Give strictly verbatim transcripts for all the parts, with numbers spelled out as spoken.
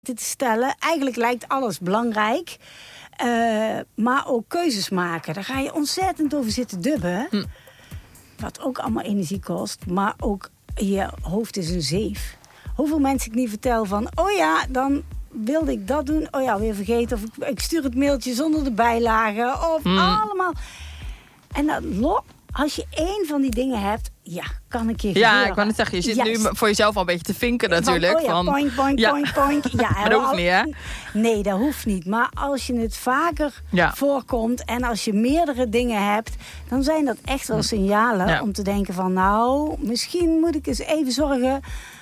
Dit te stellen. Eigenlijk lijkt alles belangrijk. Uh, maar ook keuzes maken. Daar ga je ontzettend over zitten dubben. Hm. Wat ook allemaal energie kost. Maar ook je hoofd is een zeef. Hoeveel mensen ik niet vertel van... oh ja, dan wilde ik dat doen. Oh ja, weer vergeten. Of ik, ik stuur het mailtje zonder de bijlagen. Of hm. allemaal. En dan, als je één van die dingen hebt... ja, kan een keer gebeuren. Ja, ik wou net zeggen, je zit Juist. nu voor jezelf al een beetje te vinken natuurlijk. Van, oh ja, van, poink, poink, ja. poink, poink. Ja, maar dat hoeft niet, hè? Nee, dat hoeft niet. Maar als je het vaker ja. voorkomt... en als je meerdere dingen hebt... dan zijn dat echt wel signalen ja. om te denken van... nou, misschien moet ik eens even zorgen...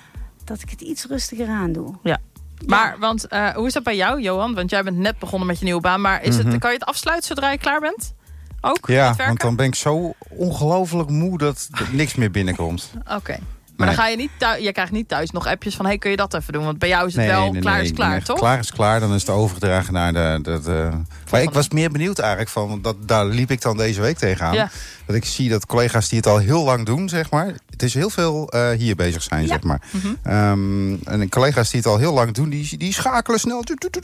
dat ik het iets rustiger aan doe. Ja. Maar, ja. want uh, hoe is dat bij jou, Johan? Want jij bent net begonnen met je nieuwe baan. Maar is mm-hmm. het, kan je het afsluiten zodra je klaar bent? Ook? Ja, want dan ben ik zo ongelooflijk moe dat er niks meer binnenkomt. Oké. Okay. Maar nee. dan ga je niet thuis, je krijgt niet thuis nog appjes van... hey, kun je dat even doen? Want bij jou is het nee, wel nee, klaar nee, is klaar, nee, toch? Klaar is klaar, dan is het overgedragen naar de... de, de... Maar ik was meer benieuwd eigenlijk van... Dat, daar liep ik dan deze week tegenaan. Ja. Dat ik zie dat collega's die het al heel lang doen, zeg maar... het is heel veel uh, hier bezig zijn, ja. zeg maar. Mm-hmm. Um, en collega's die het al heel lang doen, die, die schakelen snel.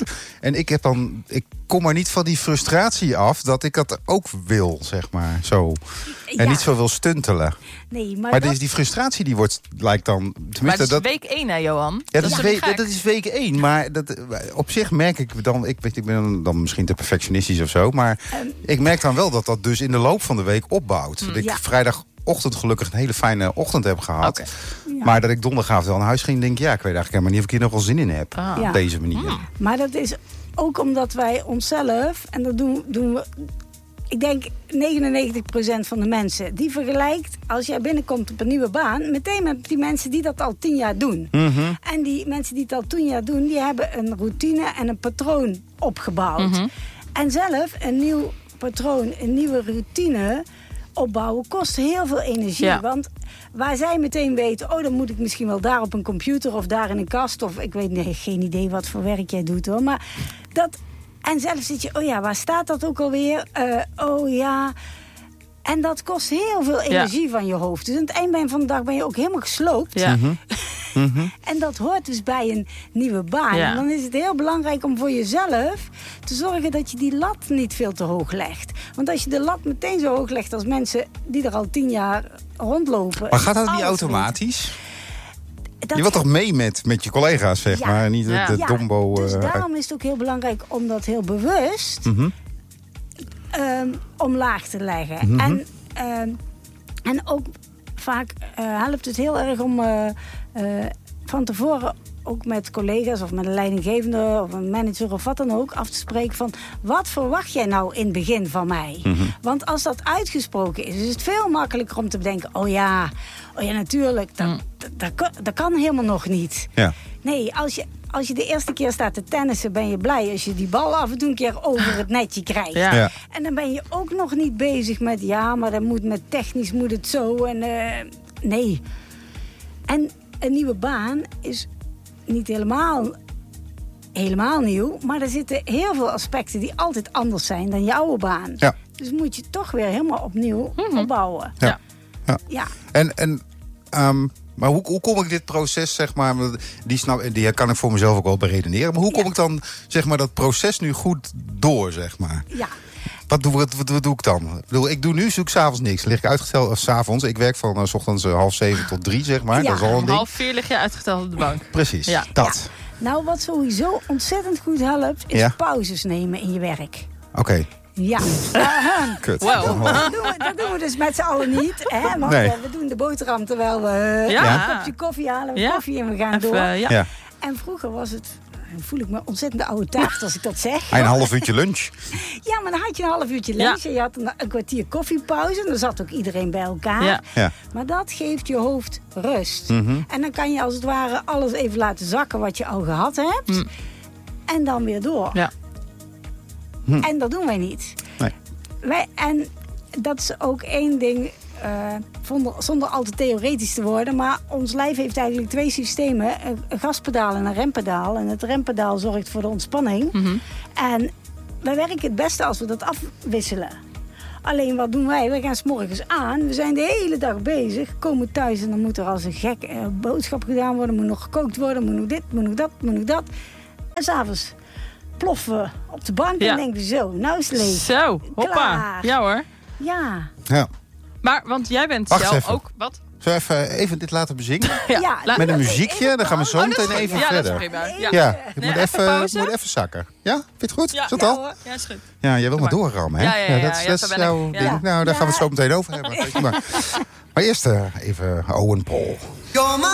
En ik heb dan... Ik kom maar niet van die frustratie af... dat ik dat ook wil, zeg maar. Zo. En ja. niet zo wil stuntelen. Nee, maar maar dat... dus die frustratie die wordt, lijkt dan... Maar dat is dat... week één, hè, Johan? Ja, dat, dat, is, is week, dat is week één. Maar dat, op zich merk ik dan... Ik, weet, ik ben dan misschien te perfectionistisch of zo. Maar um, ik merk dan wel dat dat dus in de loop van de week opbouwt. Mm, dat ik ja. vrijdagochtend gelukkig een hele fijne ochtend heb gehad. Okay. Ja. Maar dat ik donderdagavond wel naar huis ging en denk... ja, ik weet eigenlijk helemaal niet of ik hier nog wel zin in heb. Ah. Op ja. deze manier. Mm. Maar dat is ook omdat wij onszelf... en dat doen, doen we... Ik denk negenennegentig procent van de mensen die vergelijkt... als jij binnenkomt op een nieuwe baan... meteen met die mensen die dat al tien jaar doen. Mm-hmm. En die mensen die het al tien jaar doen... die hebben een routine en een patroon opgebouwd. Mm-hmm. En zelf een nieuw patroon, een nieuwe routine opbouwen... kost heel veel energie. Ja. Want waar zij meteen weten... oh, dan moet ik misschien wel daar op een computer... of daar in een kast... of ik weet nee, geen idee wat voor werk jij doet, hoor. Maar dat... En zelf zit je, oh ja, waar staat dat ook alweer? Uh, oh ja. En dat kost heel veel energie ja. van je hoofd. Dus aan het eind van de dag ben je ook helemaal gesloopt. Ja. Mm-hmm. Mm-hmm. En dat hoort dus bij een nieuwe baan. Ja. En dan is het heel belangrijk om voor jezelf te zorgen dat je die lat niet veel te hoog legt. Want als je de lat meteen zo hoog legt als mensen die er al tien jaar rondlopen... Maar gaat dat niet automatisch? Niet. Dat je wilt toch mee met, met je collega's, zeg ja. maar, niet ja. de, de ja, dombo... Dus uh, daarom is het ook heel belangrijk om dat heel bewust mm-hmm. um, omlaag te leggen. Mm-hmm. En, um, en ook vaak uh, helpt het heel erg om uh, uh, van tevoren ook met collega's of met een leidinggevende of een manager of wat dan ook af te spreken van wat verwacht jij nou in het begin van mij? Mm-hmm. Want als dat uitgesproken is, is het veel makkelijker om te bedenken, oh ja, oh ja natuurlijk, dat, mm. dat, dat, kan, dat kan helemaal nog niet. Ja. Nee, als je, als je de eerste keer staat te tennissen, ben je blij als je die bal af en toe een keer over het netje krijgt. Ja. Ja. En dan ben je ook nog niet bezig met, ja, maar dat moet met technisch moet het zo. En uh, nee. En een nieuwe baan is niet helemaal, helemaal nieuw, maar er zitten heel veel aspecten die altijd anders zijn dan je oude baan. Ja. Dus moet je toch weer helemaal opnieuw mm-hmm. opbouwen. Ja. Ja. ja. En, en um, maar hoe, hoe kom ik dit proces, zeg maar, die, snap, die kan ik voor mezelf ook wel beredeneren, maar hoe kom ja. ik dan, zeg maar, dat proces nu goed door, zeg maar? Ja. Wat doe, wat, wat, wat doe ik dan? Ik, bedoel, ik doe nu zoek 's avonds niks. Lig ik uitgesteld of 's avonds. Ik werk van uh, 's ochtends uh, half zeven tot drie, zeg maar. Ja. Dat is al een Om ding. half vier lig je uitgeteld op de bank. Precies, ja. dat. Ja. Nou, wat sowieso ontzettend goed helpt, is ja. pauzes nemen in je werk. Oké. Okay. Ja. Kut. Wow. Dat, doen we, dat doen we dus met z'n allen niet. Hè? Want nee. we doen de boterham terwijl we ja. een kopje koffie halen. We ja. koffie en we gaan Even, door. Uh, ja. Ja. En vroeger was het... voel ik me ontzettend de oude taart als ik dat zeg. En een half uurtje lunch. Ja, maar dan had je een half uurtje lunch. Ja. En je had een, een kwartier koffiepauze. En dan zat ook iedereen bij elkaar. Ja. Ja. Maar dat geeft je hoofd rust. Mm-hmm. En dan kan je als het ware alles even laten zakken wat je al gehad hebt. Mm. En dan weer door. Ja. Hm. En dat doen wij niet. Nee. Wij, en dat is ook één ding... Uh, zonder, zonder al te theoretisch te worden. Maar ons lijf heeft eigenlijk twee systemen. Een gaspedaal en een rempedaal. En het rempedaal zorgt voor de ontspanning. Mm-hmm. En wij werken het beste als we dat afwisselen. Alleen wat doen wij? We gaan 's morgens aan. We zijn de hele dag bezig. Komen thuis en dan moet er als een gek uh, boodschap gedaan worden. Moet nog gekookt worden. Moet nog dit, moet nog dat, moet nog dat. En s'avonds ploffen we op de bank Ja. en denken we zo, nou is het leeg. Zo, hoppa. Klaar. Ja hoor. Ja. Ja. Maar, want jij bent Wacht zelf even. ook... Wat? Zullen we even, even dit laten bezingen? Ja, Ja, laat- Met een dat is muziekje, even dan gaan we zo pauze. Oh, dat meteen is goed. even Ja, dat verder. is prima. Ja. Ja, ik Nee, moet, even even, pauze? moet even zakken. Ja, vind je het goed? Ja, Is dat ja, al? hoor. Ja, is goed. Ja, jij wil maar Doe maar. doorrammen, hè? Ja, ja, ja, dat, is- ja, dat zo is ben ik. jouw Ja. ding. Nou, daar gaan we het Ja. zo meteen over hebben. Weet je maar. Maar eerst uh, even Owen Paul. You're my